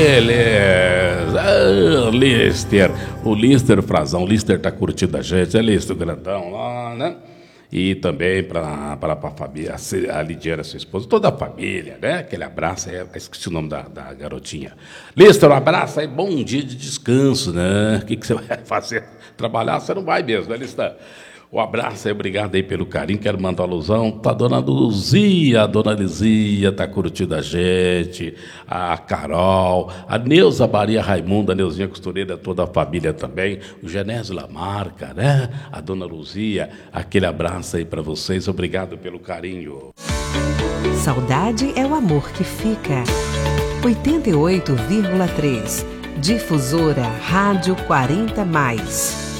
Beleza, Lister, o Lister Frazão, o Lister tá curtindo a gente, é Lister grandão lá, né? E também para a família, a Lidiana, sua esposa, toda a família, né? Aquele abraço aí, esqueci o nome da garotinha. Lister, um abraço aí, bom dia de descanso, né? O que você vai fazer? Trabalhar você não vai mesmo, né, Lister? Um abraço aí, obrigado aí pelo carinho, quero mandar uma alusão pra dona Luzia, a dona Lizia tá curtindo a gente, a Carol, a Neuza Maria Raimunda, a Neuzinha Costureira, toda a família também, o Genésio Lamarca, né? A dona Luzia, aquele abraço aí pra vocês, obrigado pelo carinho. Saudade é o amor que fica. 88,3. Difusora Rádio 40+.